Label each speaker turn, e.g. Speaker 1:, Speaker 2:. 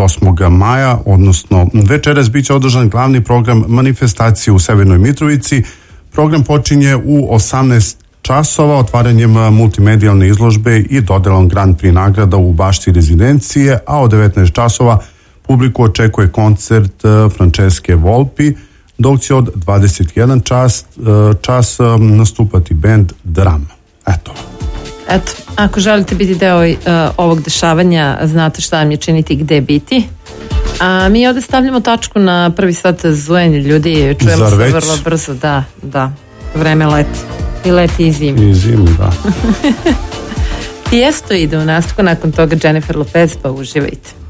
Speaker 1: 28. maja, odnosno večeras biće održan glavni program manifestacije u Severnoj Mitrovici. Program počinje u 18 časova otvaranjem multimedijalne izložbe i dodelom Grand Prix nagrada u bašti rezidencije, a od 19 časova publiku očekuje koncert Franceske Volpi, dok će od 21 čas nastupati band Dram. Eto,
Speaker 2: ako želite biti deo ovog dešavanja, znate šta vam je činiti i gde biti. A mi ovdje stavljamo tačku na prvi sat zujenja ljudi. Čujemo se vrlo brzo. Da. Vreme leti. I leti i zimi.
Speaker 1: I zimi, da.
Speaker 2: Tiesto ide u nastavku, nakon toga Jennifer Lopez, pa uživajte.